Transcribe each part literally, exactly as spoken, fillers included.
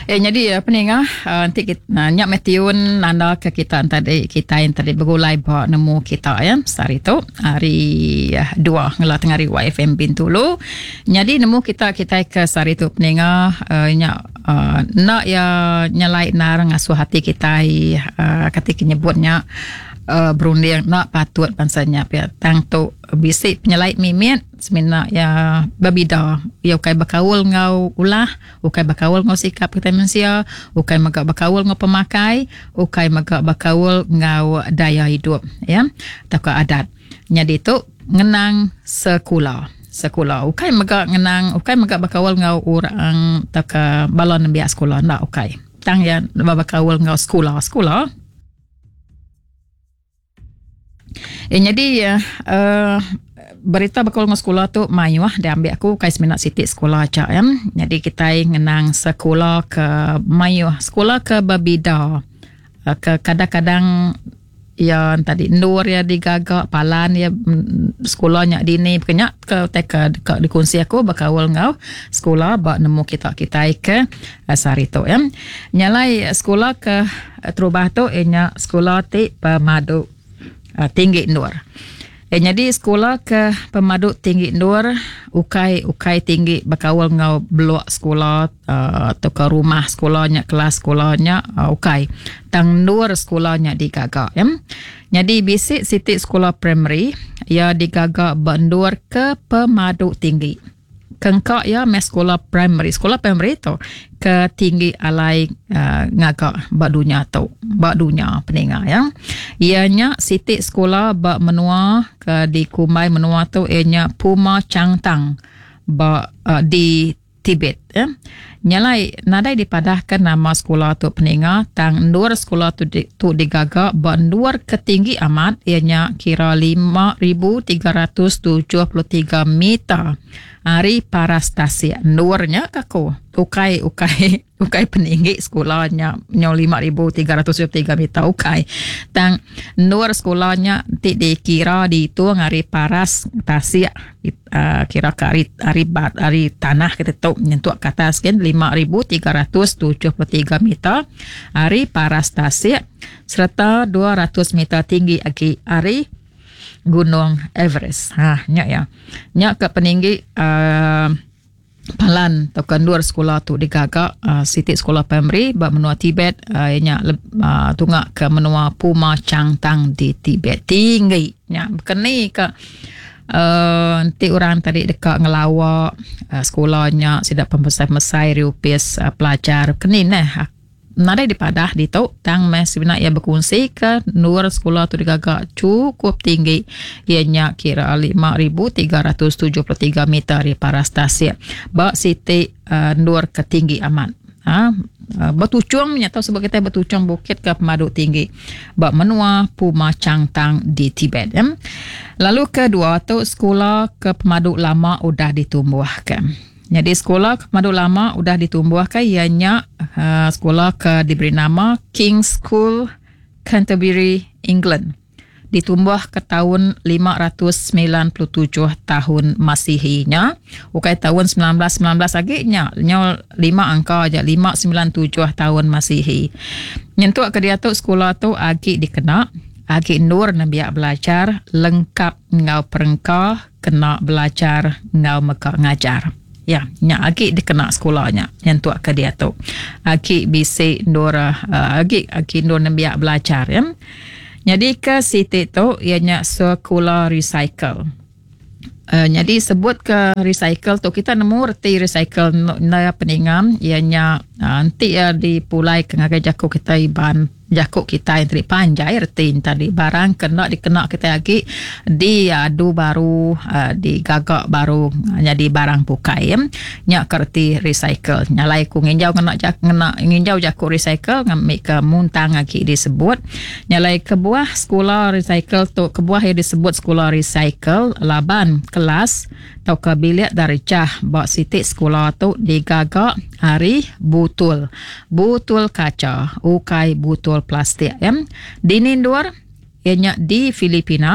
Eh, jadi apa ni ngah uh, nanti kita uh, nyak metiun nanda ke kita tadi kita yang tadi bergulai bawa nemu kita ya hari tu hari uh, dua ngelah tengah hari Y F M Bintulu. Jadi nemu kita kita ke hari tu peningah uh, nyak uh, nak ya nyalai nar ngasuh hati kita uh, ketika nyebutnya Uh, berunding nak patut bansanya pia tang tu bisik penyelait mimit semina ya babida ya ukai bakawul ngau ulah ukai bakawul ngau sikap kita manusia ukai magak bakawul ngau pemakai ukai magak bakawul ngau daya hidup ya taka adat jadi tu ngenang sekolah sekolah ukai magak ngenang ukai magak bakawul ngau orang taka balon biak sekolah nak ukai tang ya bakawul ngau sekolah sekolah. Eh, jadi uh, berita bakal ngau sekolah tu mayu ah dia ambil aku kais minat siti sekolah aja ya. Jadi kita ngenang sekolah ke mayu sekolah ke babida uh, ke kadang-kadang yang tadi Nur ya digagak palan ya sekolahnya dini banyak ke teka dekat dikunci aku bakawal ngau sekolah bak nemu kita kita ke uh, sari tu ya. Nyalai sekolah ke uh, terubah tu enya sekolah ti pemadu Uh, Tinggi Nur. Eh, jadi sekolah ke Pemadu Tinggi Nur ukai ukai tinggi bakawal ngau blok sekolah uh, atau ke rumah sekolahnya kelas sekolahnya uh, ukai tang Nur sekolahnya digagak ya. Jadi bisik siti sekolah primary ya digagak bandur ke Pemadu Tinggi. Kengkak ya mes sekolah primary sekolah primary tu ke tinggi alai uh, ngagak bak dunia tu bak dunia peninga ya ianya siti sekolah bak menua ke di Kumai menua tu ianya Puma Changtang bak uh, di Tibet ya nyalai nadai dipadahkan nama sekolah tu peninga tang nur sekolah tu di, tu digagak bak nur ketinggi amat ianya kira lima ribu tiga ratus tujuh puluh tiga meter hari parastasi nurnya kaku ukai ukai ukai peninggi sekolahnya nyo lima ribu tiga ratus tujuh puluh tiga meter ukai tang nur sekolahnya ti dikira dihitung hari parastasi uh, kira ke hari hari, hari tanah kita tahu nyentuh ke atas kan lima ribu tiga ratus tujuh puluh tiga meter hari parastasi serta dua ratus meter tinggi lagi hari Gunung Everest. Ha, nyak ya. Nyak ke peninggi uh, palan atau kendur sekolah tu digagak uh, siti sekolah primary bak menua Tibet uh, nyak uh, tunggak ke menua Puma Changtang di Tibet tinggi. Nyak keni ke uh, nanti orang tadi dekat ngelawak uh, sekolahnya sidak pembesar-besar riupis uh, pelajar keni nah nadai dipadah di tau tang mes sebenarnya ia berkongsi ke nur sekolah tu digagak cukup tinggi ianya kira lima ribu tiga ratus tujuh puluh tiga meter di parastasi bak siti uh, nur ketinggi aman ha uh, betucung nyata sebab kita betucung bukit ke Pemadu Tinggi bak menua Puma Changtang di Tibet ya. Lalu kedua tu sekolah ke Pemadu Lama udah ditumbuhkan. Jadi sekolah ke Pemadu Lama udah ditumbuhkan ianya uh, sekolah ke diberi nama King's School Canterbury England ditumbuh ke tahun lima ratus sembilan puluh tujuh tahun Masihinya ukai tahun sembilan belas sembilan belas lagi nya nya lima angka aja lima sembilan tujuh tahun Masihi nyentuh ke dia tu sekolah tu agi dikena agi nur nabiak belajar lengkap ngau perengkah kena belajar ngau mekak ngajar. Ya, nya agi dikena sekolahnya yang tua ke dia tu. Agi bisi Ndora uh, agi agi Ndor nambiak belajar ya. Jadi ke siti tu ianya sekolah recycle. Uh, jadi sebut ke recycle tu kita nemu reti recycle na peningam ianya uh, nanti ya dipulai ke ngagai jakuk kita iban jakuk kita yang teri panjai retin tadi barang kena dikena kita lagi di adu baru uh, di gagak baru uh, jadi barang pukai ya nyak kerti recycle nyalai ku nginjau kena jak kena nginjau jakuk recycle ngambil ke muntang lagi disebut nyalai kebuah sekolah recycle tu kebuah yang disebut sekolah recycle laban kelas atau ke bilik darjah bak siti sekolah tu digagak hari butul butul kaca ukai butul plastik ya. Di Nindur ianya di Filipina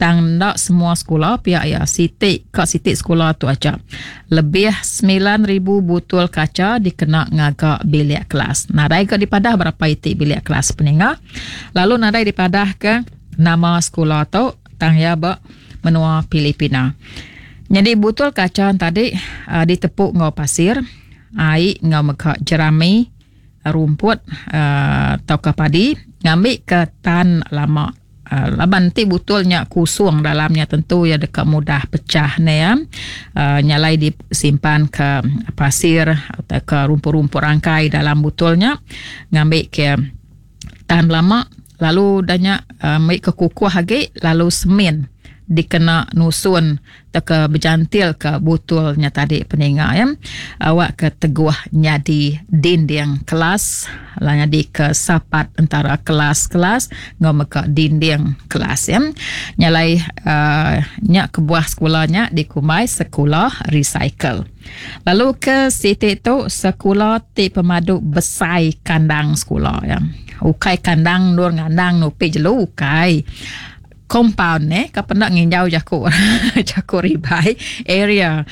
tang nak semua sekolah pihak ya sitik kat sitik sekolah tu aja. Lebih sembilan ribu botol kaca dikena ngagak bilik kelas. Nadai ke dipadah berapa itik bilik kelas peningah. Lalu nadai dipadah ke nama sekolah tu tang ya ba menua Filipina. Jadi botol kaca tadi uh, ditepuk ngau pasir, air ngau meka jerami, rumput uh, atau ke padi, ngambil ke tan lama. Uh, laban nanti botolnya kusung dalamnya tentu ya dekat mudah pecah ni ya. Uh, nyalai disimpan ke pasir atau ke rumput-rumput rangkai dalam botolnya, ngambil ke tan lama, lalu danya uh, ambil ke kukuh lagi, lalu semen dikena nusun ke berjantil ke botolnya tadi peninggal ya. Awak ke teguh nyadi dinding kelas, lah nyadi ke sapat antara kelas-kelas ngom ke dinding kelas ya. Nyalai uh, nyak ke buah sekolahnya dikumai sekolah recycle. Lalu ke situ tu sekolah ti pemadu besai kandang sekolah ya. Ukai kandang nur ngandang no pe jelu ukai compound eh kapan nak nginjau jaku jaku ribai area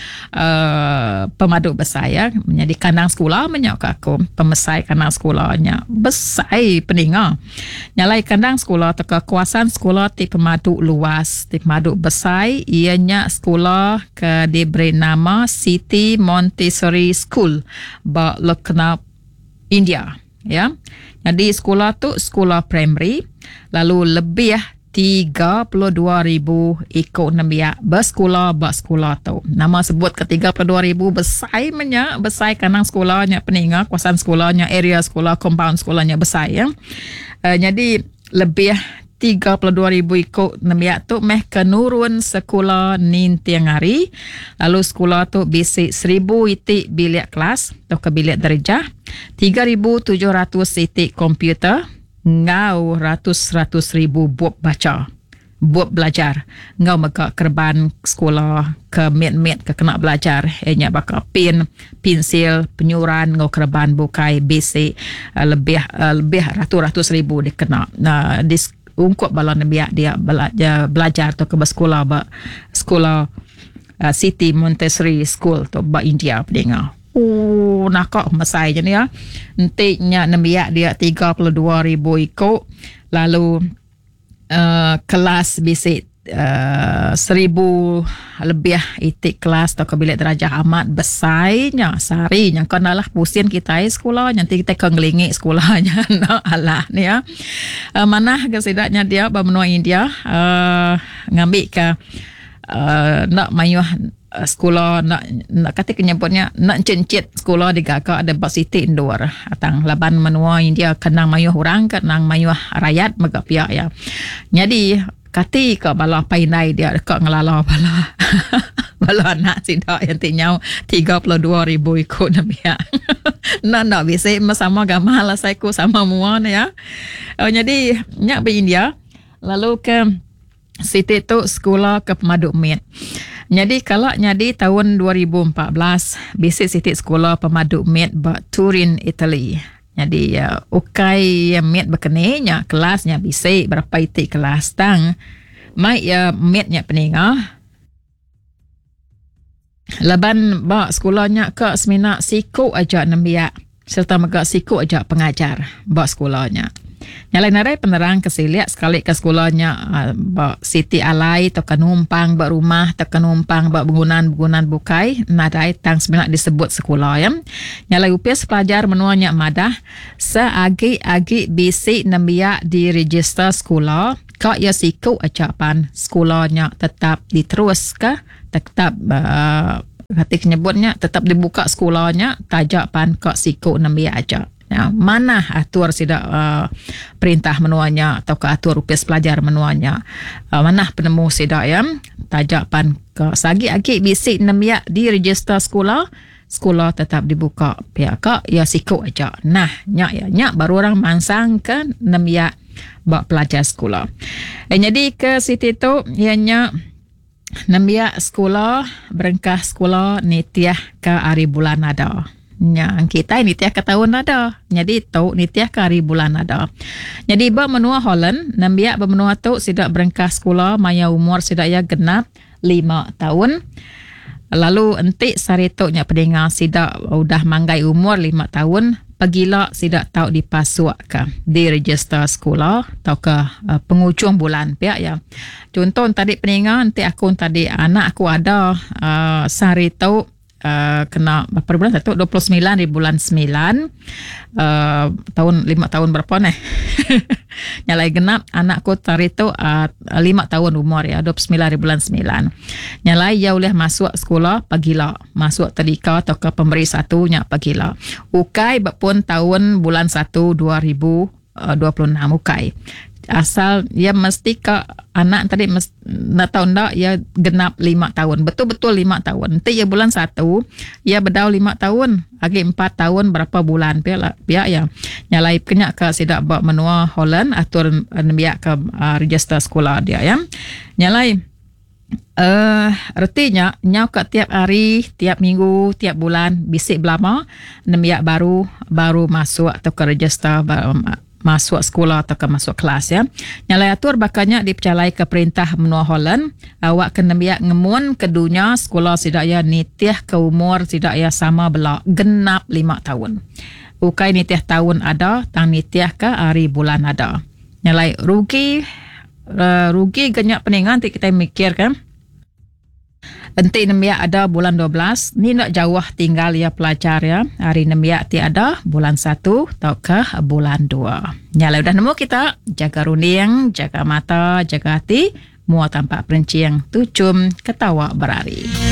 uh, pemadu besar ya, menjadi kandang sekolah menyak aku pemesai kandang sekolahnya besai peninga nyalai kandang sekolah atau kawasan sekolah ti pemadu luas ti pemadu besar ianya sekolah ke diberi nama City Montessori School ba lokna India ya. Jadi sekolah tu sekolah primary, lalu lebih ya tiga puluh dua ribu ikut nambia bersekolah bersekolah tu. Nama sebut ke tiga puluh dua ribu besar menya, besar kanang sekolahnya peninga, kawasan sekolahnya, area sekolah, compound sekolahnya besar ya. Uh, jadi lebih tiga puluh dua ribu ikut nambia tu meh kenurun sekolah nin tiang hari. Lalu sekolah tu bisi seribu itik bilik kelas atau ke bilik darjah, tiga ribu tujuh ratus itik komputer, ngau ratus-ratus ribu buat baca, buat belajar. Ngau maka kerban sekolah ke met-met ke kena belajar. Hanya baka pin, pensil, penyuran, ngau kerban bukai basic uh, lebih uh, lebih ratus-ratus ribu dikena. Nah, di ungkup balon biak dia belajar, belajar tu ke sekolah ba sekolah uh, City Montessori School tu ba India pendengar. Oh, nakak masai je ni ya. Nantinya nembiak dia tiga puluh dua ribu ikut. Lalu uh, kelas bisik uh, seribu lebih itik kelas atau ke bilik derajah amat besarnya. Sari yang kena lah pusing kita sekolah. Nanti kita kengelingi sekolahnya. Nak alah ni ya. Uh, mana kesidaknya dia bermenua India. Uh, ngambil ke uh, nak mayuh Uh, sekolah nak nak kata kenyebutnya nak cencit sekolah di gagak ada basiti indoor atang laban menua India kenang mayuh orang kenang mayuh rakyat megak pihak ya. Jadi kati ke bala painai dia dekat ngelala bala bala anak sidak yang tinyau tiga puluh dua ribu ikut nabiak. Nak nak bisa sama gamah lah saya ku sama muan ya. Oh, jadi nyak be India lalu ke situ tu sekolah ke Pemadu Met. Jadi kalau nyadi tahun dua ribu empat belas basic sitik sekolah Pemadu Met ba Turin Italy. Jadi uh, ukai uh, Met berkenanya kelasnya basic berapa itik kelas tang mai ya uh, Metnya peningah. Laban ba sekolahnya ke semina siku aja nambia serta megak siku aja pengajar ba sekolahnya. Nyalai narai penerang kesiliak sekali ke sekolahnya uh, bak siti alai atau kenumpang bak rumah atau kenumpang bak bangunan-bangunan bukai nadai tang sebenarnya disebut sekolah ya. Nyalai upis pelajar menuanya madah seagi-agi bisi nambia di register sekolah kak ya siku acapan sekolahnya tetap diterus ke tetap uh, ketik nyebutnya tetap dibuka sekolahnya tajapan kak siku nambia aja. Ya, mana atur sidak uh, perintah menuanya atau ke atur upis pelajar menuanya uh, mana penemu sidak ya tajapan ke sagi agi bisik nambia di register sekolah sekolah tetap dibuka pihak kak ya siku aja. Nah nyak ya nyak baru orang mansang ke nambia bak pelajar sekolah. Eh, jadi ke situ tu ianya nambia sekolah berengkah sekolah nitiah ke hari bulan ada. Yang kita ni tiap ke tahun ada. Jadi tahu ni tiap ke hari bulan ada. Jadi bermenua Holland, nambiak bermenua tu sidak berengkah sekolah maya umur sidak ya genap lima tahun. Lalu entik sarituknya pendengar sidak udah manggai umur lima tahun. Pagilah sidak tahu dipasuk ke di register sekolah atau ke uh, penghujung bulan pihak ya. Contoh tadi pendengar nanti aku tadi anak aku ada uh, sari tahu uh, kena berapa bulan satu dua puluh sembilan di bulan sembilan uh, tahun lima tahun berapa nih? Nyalai genap anakku tari tu uh, lima tahun umur ya dua puluh sembilan di bulan sembilan. Nyalai ia boleh masuk sekolah pagilah masuk tadika atau ke pemberi satu nya pagilah. Ukai berpun tahun bulan satu dua ribu dua puluh enam ukai. Asal ya mesti ke anak tadi mesti, nak tahu ndak ya genap lima tahun. Betul-betul lima tahun. Nanti ya bulan satu ya bedau lima tahun. Lagi empat tahun berapa bulan pihak pihak ya. Nyalai kena ke sidak bak menua Holland atur biak ke uh, register sekolah dia ya. Nyalai Uh, artinya nyau kat tiap hari, tiap minggu, tiap bulan bisik belama nemiak baru baru masuk atau ke register baru, masuk sekolah atau ke masuk kelas ya. Nyalai atur bakanya dipercayai ke perintah menua Holland awak kena biak ngemun ke dunia sekolah sidak ya nitiah ke umur sidak ya sama belak genap lima tahun. Ukai nitiah tahun ada, tang nitiah ke hari bulan ada. Nyalai rugi uh, rugi genyak peningan nanti kita mikir kan. Nanti nemiak ada bulan dua belas. Ni nak jauh tinggal ya pelajar ya. Hari nemiak ti ada bulan satu atau ke bulan dua. Nyala udah nemu kita. Jaga runing, jaga mata, jaga hati. Mua tampak perinci yang tucum, ketawa berari.